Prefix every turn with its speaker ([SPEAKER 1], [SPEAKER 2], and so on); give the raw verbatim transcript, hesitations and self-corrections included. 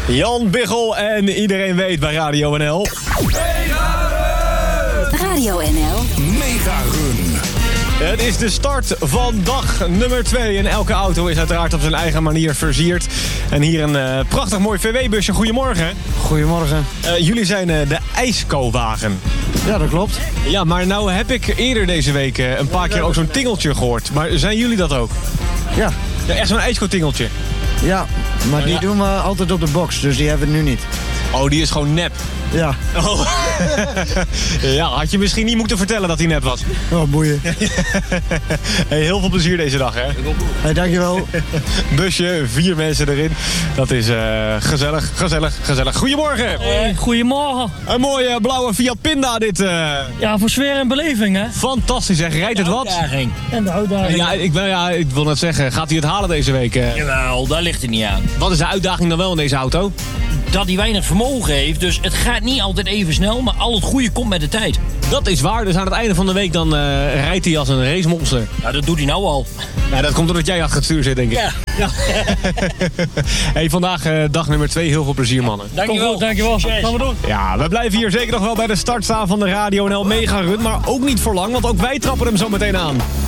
[SPEAKER 1] Jan Biggel en iedereen weet bij Radio N L.
[SPEAKER 2] Radio N L.
[SPEAKER 3] Mega Run.
[SPEAKER 1] Het is de start van dag nummer twee. En elke auto is uiteraard op zijn eigen manier versierd. En hier een uh, prachtig mooi V W-busje. Goedemorgen.
[SPEAKER 4] Goedemorgen.
[SPEAKER 1] Uh, jullie zijn uh, de ijskowagen.
[SPEAKER 4] Ja, dat klopt.
[SPEAKER 1] Ja, maar nou heb ik eerder deze week uh, een paar keer ook zo'n tingeltje gehoord. Maar zijn jullie dat ook?
[SPEAKER 4] Ja.
[SPEAKER 1] Ja, echt zo'n ijsko-tingeltje.
[SPEAKER 4] Ja, maar die
[SPEAKER 1] Ja.
[SPEAKER 4] doen we altijd op de box, dus die hebben we nu niet.
[SPEAKER 1] Oh, die is gewoon nep.
[SPEAKER 4] Ja.
[SPEAKER 1] Oh. Ja, had je misschien niet moeten vertellen dat hij nep was.
[SPEAKER 4] Oh, boeien.
[SPEAKER 1] Hey, heel veel plezier deze dag, hè?
[SPEAKER 4] Hey, dankjewel.
[SPEAKER 1] Busje, vier mensen erin. Dat is uh, gezellig, gezellig, gezellig. Goedemorgen.
[SPEAKER 5] Hey, goedemorgen.
[SPEAKER 1] Een mooie blauwe Fiat Pinda dit. Uh...
[SPEAKER 5] Ja, voor sfeer en beleving, hè?
[SPEAKER 1] Fantastisch, zeg. Rijdt het wat?
[SPEAKER 5] Uitdaging. En de uitdaging.
[SPEAKER 1] Ja, ik, ben, ja, ik wil net zeggen, gaat hij het halen deze week? Uh...
[SPEAKER 5] Jawel, daar ligt het niet aan.
[SPEAKER 1] Wat is de uitdaging dan wel in deze auto?
[SPEAKER 5] Dat hij weinig vermogen heeft, dus het gaat niet altijd even snel, maar al het goede komt met de tijd.
[SPEAKER 1] Dat is waar, dus aan het einde van de week dan uh, rijdt hij als een racemonster.
[SPEAKER 5] Ja, dat doet hij nou al.
[SPEAKER 1] Ja, dat komt doordat jij achter het stuur zit, denk ik.
[SPEAKER 5] Ja.
[SPEAKER 1] Ja. Hey, vandaag uh, dag nummer twee. Heel veel plezier, mannen.
[SPEAKER 5] Dankjewel. Kom, dankjewel. Gaan we doen.
[SPEAKER 1] Ja, we blijven hier zeker nog wel bij de start staan van de Radio N L Mega Run. Maar ook niet voor lang, want ook wij trappen hem zo meteen aan.